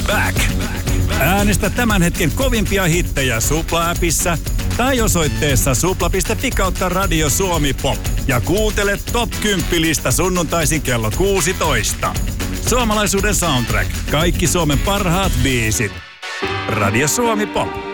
is back. Äänestä tämän hetken kovimpia hittejä Supla-appissa tai osoitteessa supla.fi/Radio Suomi Pop. Ja kuuntele Top 10-lista sunnuntaisin kello 16. Suomalaisuuden soundtrack. Kaikki Suomen parhaat biisit. Radio Suomi Pop.